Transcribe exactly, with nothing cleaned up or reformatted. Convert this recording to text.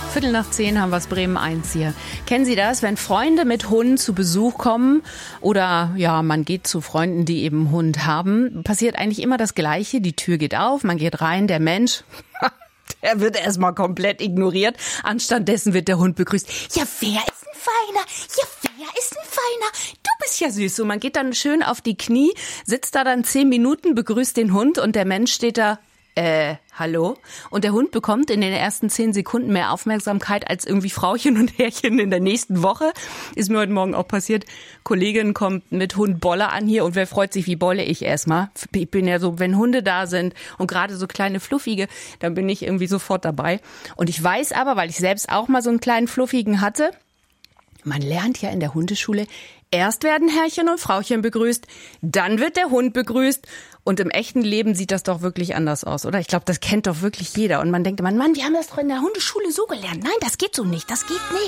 Viertel nach zehn haben wir es, Bremen eins hier. Kennen Sie das, wenn Freunde mit Hunden zu Besuch kommen oder ja, man geht zu Freunden, die eben einen Hund haben, passiert eigentlich immer das Gleiche. Die Tür geht auf, man geht rein, der Mensch, der wird erstmal komplett ignoriert. Anstattdessen wird der Hund begrüßt. Ja, wer ist ein Feiner? Ja, wer ist ein Feiner? Du bist ja süß. Und man geht dann schön auf die Knie, sitzt da dann zehn Minuten, begrüßt den Hund und der Mensch steht da, Äh, hallo? Und der Hund bekommt in den ersten zehn Sekunden mehr Aufmerksamkeit als irgendwie Frauchen und Herrchen in der nächsten Woche. Ist mir heute Morgen auch passiert. Kollegin kommt mit Hund Bolle an hier und wer freut sich wie Bolle? Ich erstmal. Ich bin ja so, wenn Hunde da sind und gerade so kleine Fluffige, dann bin ich irgendwie sofort dabei. Und ich weiß aber, weil ich selbst auch mal so einen kleinen Fluffigen hatte, man lernt ja in der Hundeschule, erst werden Herrchen und Frauchen begrüßt, dann wird der Hund begrüßt. Und im echten Leben sieht das doch wirklich anders aus, oder? Ich glaube, das kennt doch wirklich jeder. Und man denkt immer, Mann, wir haben das doch in der Hundeschule so gelernt. Nein, das geht so nicht, das geht nicht.